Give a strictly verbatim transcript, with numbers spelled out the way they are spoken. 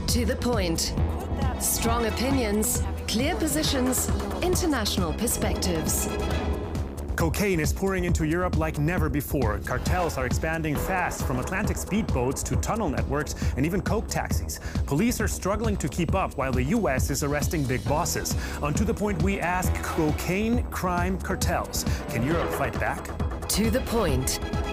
To the point. Strong opinions, clear positions, international perspectives. Cocaine is pouring into Europe like never before. Cartels are expanding fast, from Atlantic speedboats to tunnel networks and even coke taxis. Police are struggling to keep up while the U S is arresting big bosses. On To the Point, we ask, cocaine crime cartels. Can Europe fight back? To the point.